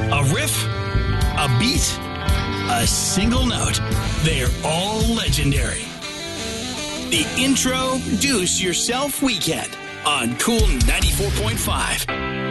A riff, a beat, a single note. They're all legendary. The Introduce Yourself Weekend on Cool 94.5.